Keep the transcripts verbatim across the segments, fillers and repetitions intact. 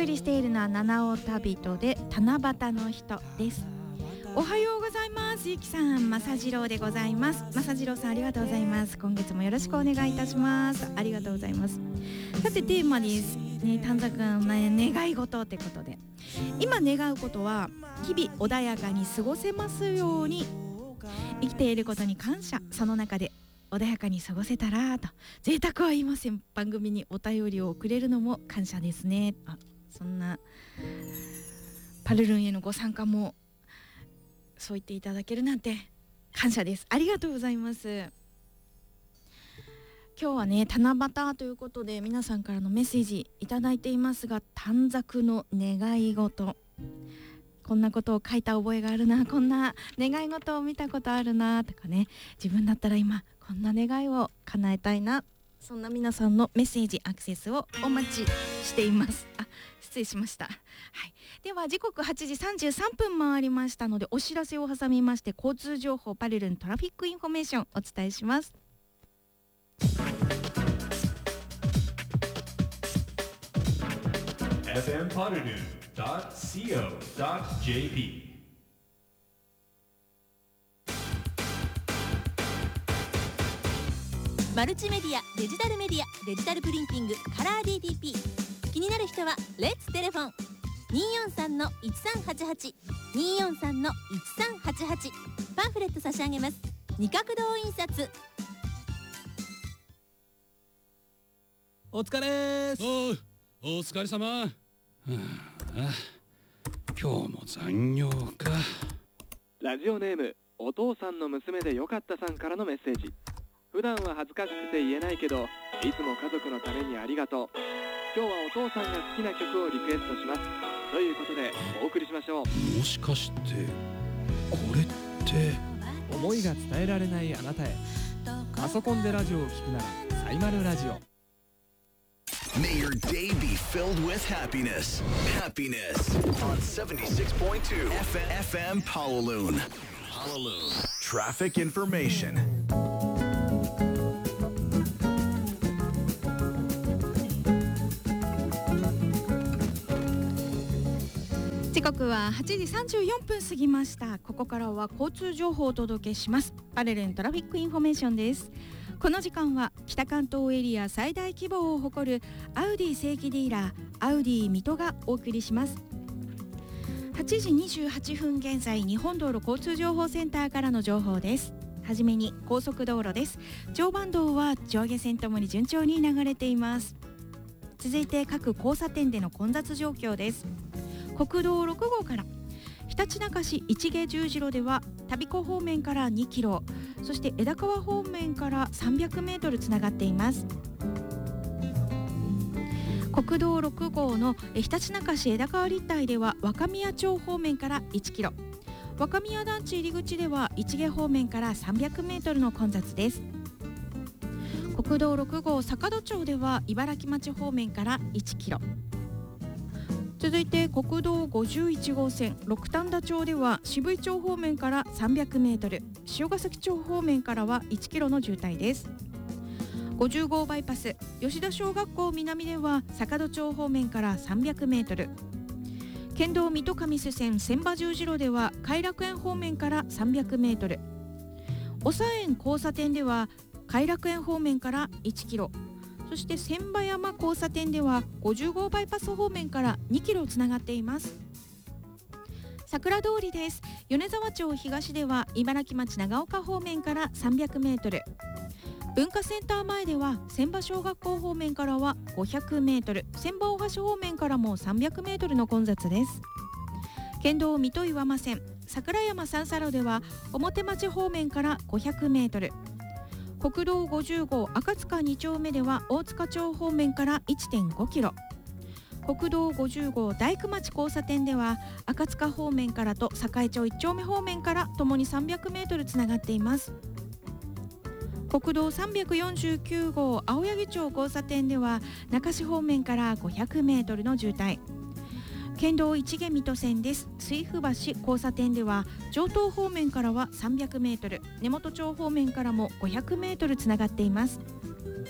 送りしているのは七尾旅人で七夕の人です。おはようございます。ゆきさん、まさじろうでございます。まさじろうさん、ありがとうございます。今月もよろしくお願いいたします。ありがとうございます。さてテーマですね、短冊の、ね、願い事ってことで、今願うことは日々穏やかに過ごせますように、生きていることに感謝、その中で穏やかに過ごせたらと。贅沢は言いません。番組にお便りをくれるのも感謝ですね。あ、そんなパルルンへのご参加もそう言っていただけるなんて感謝です。ありがとうございます。今日はね、七夕ということで皆さんからのメッセージいただいていますが、短冊の願い事、こんなことを書いた覚えがあるな、こんな願い事を見たことあるなとかね、自分だったら今こんな願いを叶えたいな、そんな皆さんのメッセージアクセスをお待ちしています。あ、失礼しました。はい、では時刻はちじさんじゅうさんぷん回りましたので、お知らせを挟みまして交通情報、パルルントラフィックインフォメーションお伝えします。 エフエム パルルン ドット コー ドット ジェーピーマルチメディア、デジタルメディア、デジタルプリンティング、カラー ディーティーピー。 気になる人はレッツテレフォン にーよんさんのいちさんはちはち にーよんさんのいちさんはちはち。 パンフレット差し上げます。二角堂印刷。 お疲れーす。 おう、お疲れ様。はあ、今日も残業か。 ラジオネームお父さんの娘でよかったさんからのメッセージ。普段は恥ずかしくて言えないけど、いつも家族のためにありがとう。今日はお父さんが好きな曲をリクエストします。ということでお送りしましょう。 もしかしてこれって思いが伝えられないあなたへ。パソコンでラジオを聞くならサイマルラジオ。 May your day be filled with happiness. Happiness on seventy-six point two F M Pawaloon. Pawaloon. Traffic information. 時刻ははちじさんじゅうよんぷん過ぎました。ここからは交通情報をお届けします。パルルントラフィックインフォメーションです。この時間は北関東エリア最大規模を誇るアウディ正規ディーラーアウディ水戸がお送りします。はちじにじゅうはっぷん現在、日本道路交通情報センターからの情報です。はじめに高速道路です。常磐道は上下線ともに順調に流れています。続いて各交差点での混雑状況です。国道ろくごうからひたちなか市市毛十字路では田彦方面からにキロ、そして枝川方面からさんびゃくメートルつながっています。国道ろくごうのひたちなか市枝川立帯では若宮町方面からいちキロ、若宮団地入り口では市毛方面からさんびゃくメートルの混雑です。国道ろくごう坂戸町では茨城町方面からいちキロ、続いて国道ごじゅういちごうせん六反田町では渋井町方面からさんびゃくメートル、塩ヶ崎町方面からはいちキロの渋滞です。ごじゅうごうバイパス吉田小学校南では坂戸町方面からさんびゃくメートル、県道水戸上須線千葉十字路では偕楽園方面からさんびゃくメートル、長園交差点では偕楽園方面からいちキロ、そして千葉山交差点ではごじゅうごうバイパス方面からにキロつながっています。桜通りです。米沢町東では茨城町長岡方面からさんびゃくメートル、文化センター前では千葉小学校方面からはごひゃくメートル、千葉大橋方面からもさんびゃくメートルの混雑です。県道水戸岩間線桜山三叉路では表町方面からごひゃくメートル、国道ごじゅうごう赤塚に丁目では大塚町方面から いってんごキロ、国道ごじゅうごう大工町交差点では赤塚方面からと栄町いち丁目方面からともにさんびゃくメートルつながっています。国道さんびゃくよんじゅうきゅうごう青柳町交差点では中市方面からごひゃくメートルの渋滞、県道市毛水戸線です。水府橋交差点では城東方面からはさんびゃくメートル、根本町方面からもごひゃくメートルつながっています。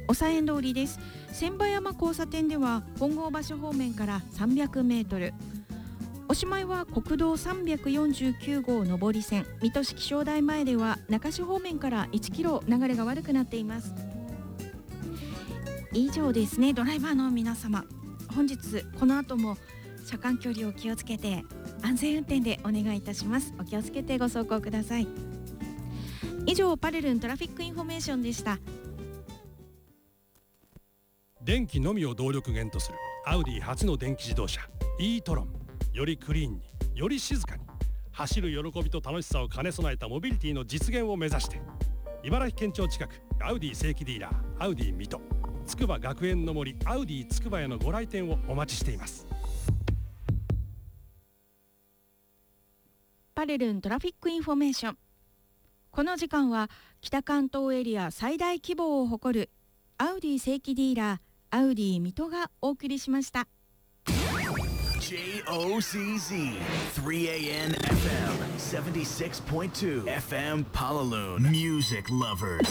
長園通りです。千葉山交差点では本郷橋方面からさんびゃくメートル、おしまいは国道さんびゃくよんじゅうきゅう号上り線水戸市気象台前では中洲方面からいちキロ流れが悪くなっています。以上ですね。ドライバーの皆様、本日この後も車間距離を気をつけて安全運転でお願いいたします。お気をつけてご走行ください。以上パレルントラフィックインフォメーションでした。 電気のみを動力源とするアウディ初の電気自動車 e トロン、よりクリーンにより静かに走る喜びと楽しさを兼ね備えたモビリティの実現を目指して、茨城県庁近くアウディ正規ディーラーアウディ水戸、筑波学園の森アウディ筑波へのご来店をお待ちしています。 パレルントラフィックインフォメーション、この時間は北関東エリア最大規模を誇るアウディ正規ディーラーアウディ水戸がお送りしました。 ジェイオーシーズー スリーエーエヌ エフエム セブンティシックスポイントツー エフエム Palaluun Music Lovers。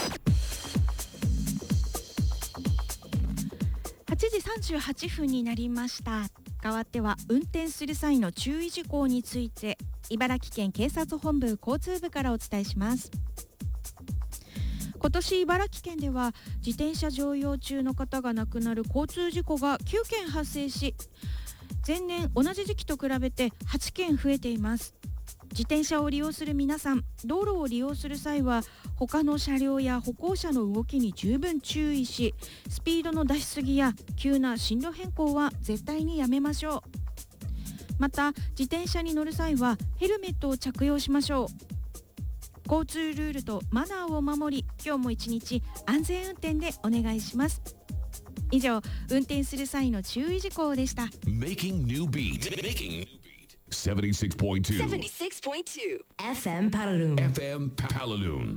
はちじさんじゅうはちふんになりました。代わっては運転する際の注意事項について茨城県警察本部交通部からお伝えします。今年茨城県では自転車乗用中の方が亡くなる交通事故がきゅうけん発生し、前年同じ時期と比べてはちけん増えています。自転車を利用する皆さん、道路を利用する際は他の車両や歩行者の動きに十分注意し、スピードの出しすぎや急な進路変更は絶対にやめましょう。また自転車に乗る際はヘルメットを着用しましょう。交通ルールとマナーを守り、今日も一日安全運転でお願いします。以上、運転する際の注意事項でした。 Making new beat Makingセブンティシックスポイントツーセブンティシックスポイントツー エフエム Palaluun エフエム Palaluun。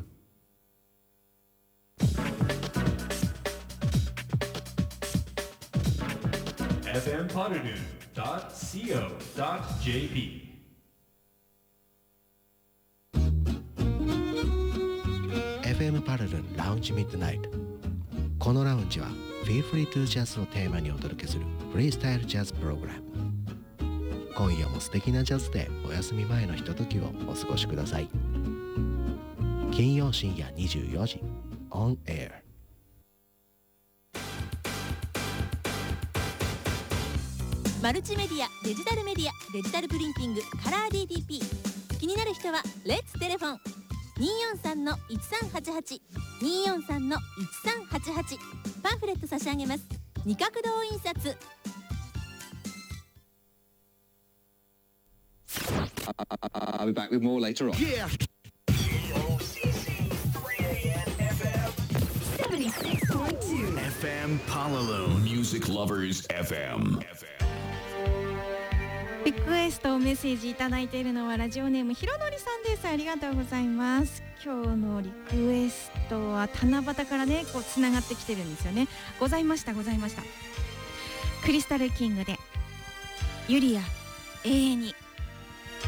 エフエム Palaluun ドット シーオー ドット ジェーピー。 エフエム パラルンラウンジミッドナイト。このラウンジは Feel Free to Jazz をテーマにお届けするフリースタイルジャズプログラム。今夜も素敵なジャズでお休み前のひとときをお過ごしください。金曜深夜にじゅうよじ On Air。 マルチメディア、デジタルメディア、デジタルプリンティング、カラー ディーティーピー。 気になる人はレッツテレフォンにーよんさんのいちさんはちはち にーよんさんのいちさんはちはち。パンフレット差し上げます。二角堂印刷。 I'll be back with more later on. Yeah. seventy-six point two エフエム Palaluun Music Lovers エフエム。 リクエストをメッセージいただいているのはラジオネームひろのりさんです。ありがとうございます。今日のリクエストは七夕からね、こうつながってきてるんですよね。ございましたございました。クリスタルキングでユリア永遠に。